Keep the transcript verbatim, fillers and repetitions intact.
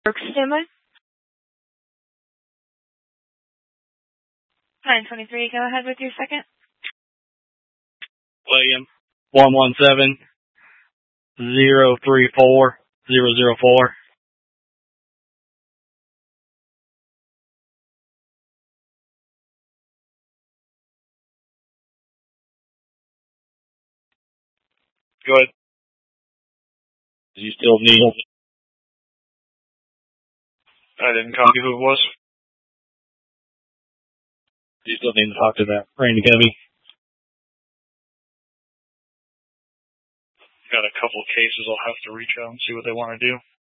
Brooks, standby. nine twenty-three, go ahead with your second. William, one one seven, zero three four, zero zero four. Good. Do you still need him? I didn't copy who it was. Do you still need to talk to that Randy Covey? Got a couple of cases I'll have to reach out and see what they want to do.